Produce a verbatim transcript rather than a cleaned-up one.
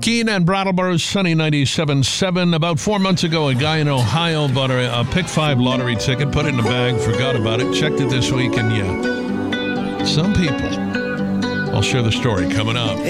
Keene and Brattleboro's Sunny ninety-seven point seven. About four months ago, a guy in Ohio bought a, a Pick five lottery ticket, put it in a bag, forgot about it, checked it this week, and yeah, some people. I'll share the story coming up.